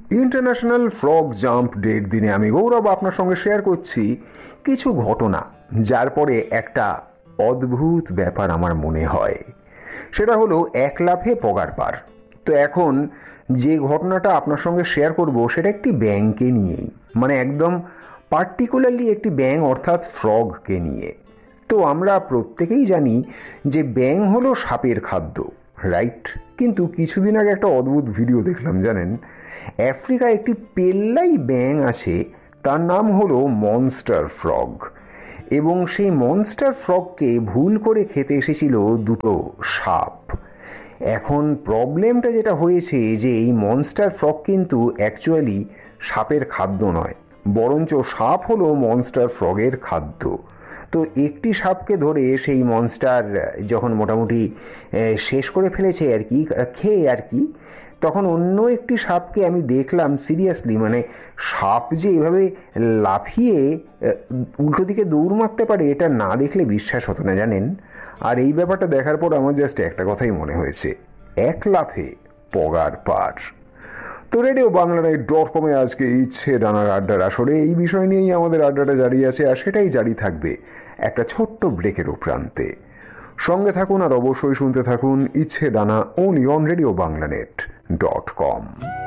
International frog jump ডের দিনে আমি গৌরব আপনার সঙ্গে শেয়ার করছি কিছু ঘটনা, যার পরে একটা অদ্ভুত ব্যাপার আমার মনে হয়। সেটা হলো এক লাফে পগার পার। তো এখন যে ঘটনাটা আপনার সঙ্গে শেয়ার করব সেটা একটি ব্যাঙকে নিয়েই, মানে একদম পার্টিকুলারলি একটি ব্যাঙ অর্থাৎ ফ্রগকে নিয়ে। তো আমরা প্রত্যেকেই জানি যে ব্যাঙ হলো সাপের খাদ্য, রাইট? কিন্তু কিছুদিন আগে একটা অদ্ভুত ভিডিও দেখলাম, জানেন? আফ্রিকায় একটি পেল্লাই ব্যাঙ আছে, তার নাম হলো মনস্টার ফ্রগ, এবং সেই মনস্টার ফ্রগকে ভুল করে খেতে এসেছিল দুটো সাপ। এখন প্রবলেমটা যেটা হয়েছে যে এই মনস্টার ফ্রগ কিন্তু অ্যাকচুয়ালি সাপের খাদ্য নয়, বরঞ্চ সাপ হলো মনস্টার ফ্রগের খাদ্য। তো একটি সাপকে ধরে সেই মনস্টার যখন মোটামুটি শেষ করে ফেলেছে আর কি, খেয়ে আর কি, তখন অন্য একটি সাপকে আমি দেখলাম সিরিয়াসলি, মানে সাপ যে এভাবে লাফিয়ে উল্টো দিকে দৌড় মারতে পারে এটা না দেখলে বিশ্বাস হতো না, জানেন? আর এই ব্যাপারটা দেখার পর আমার জাস্ট একটা কথাই মনে হয়েছে, এক লাফে পগার পার। তো রেডিও বাংলানিউজ.com-এ আজকে ইচ্ছে ডানার আড্ডার আসরে এই বিষয় নিয়েই আমাদের আড্ডাটা জারি আছে, আর সেটাই জারি থাকবে একটা ছোট্ট ব্রেকের প্রান্তে। সঙ্গে থাকুন আর অবশ্যই শুনতে থাকুন ইচ্ছে ডানা, only on রেডিও বাংলানিউজ.com।